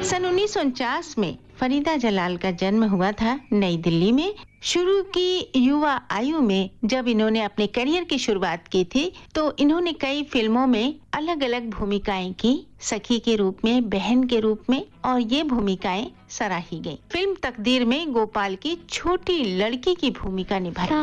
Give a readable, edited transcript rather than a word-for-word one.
सन 1949 में फरीदा जलाल का जन्म हुआ था नई दिल्ली में। शुरू की युवा आयु में जब इन्होंने अपने करियर की शुरुआत की थी तो इन्होंने कई फिल्मों में अलग-अलग भूमिकाएं की, सखी के रूप में, बहन के रूप में, और ये भूमिकाएं सराही गईं। फिल्म तकदीर में गोपाल की छोटी लड़की की भूमिका निभाई।